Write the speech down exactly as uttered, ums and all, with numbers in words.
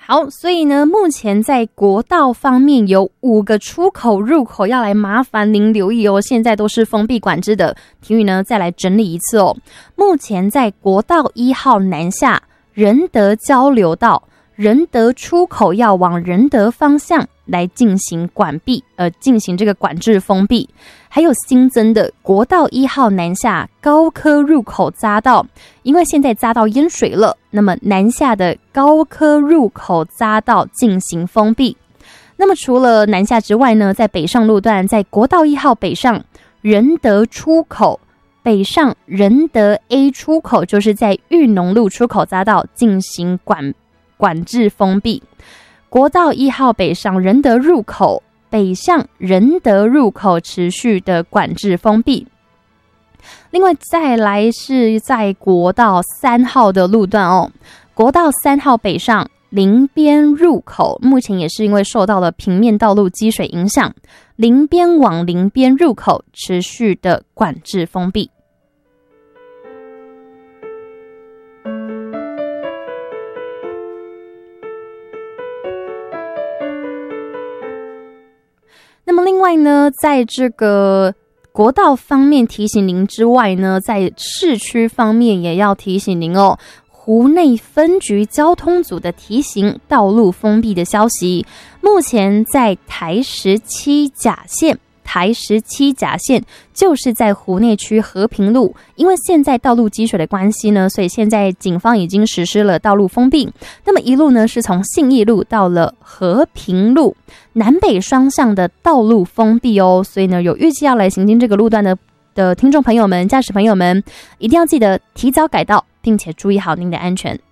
好，所以呢，目前在国道方面有五个出口入口要来麻烦您留意哦，现在都是封闭管制的。体育呢，再来整理一次哦。目前在国道一号南下仁德交流道，仁德出口要往仁德方向来进行管闭，呃，进行这个管制封闭。还有新增的国道一号南下高科入口匝道，因为现在匝道淹水了，那么南下的高科入口匝道进行封闭。那么除了南下之外呢，在北上路段，在国道一号北上仁德出口，北上仁德 A 出口，就是在裕农路出口匝道进行管管制封闭。国道一号北上仁德入口，北向仁德入口持续的管制封闭。另外再来是在国道三号的路段哦，国道三号北上林边入口，目前也是因为受到了平面道路积水影响，林边往林边入口持续的管制封闭。那么另外呢，在这个国道方面提醒您之外呢，在市区方面也要提醒您哦。湖内分局交通组的提醒，道路封闭的消息，目前在台十七甲线。台十七甲线就是在湖内区和平路，因为现在道路积水的关系呢，所以现在警方已经实施了道路封闭。那么一路呢是从信义路到了和平路，南北双向的道路封闭哦。所以呢，有预计要来行经这个路段的的听众朋友们、驾驶朋友们，一定要记得提早改道，并且注意好您的安全。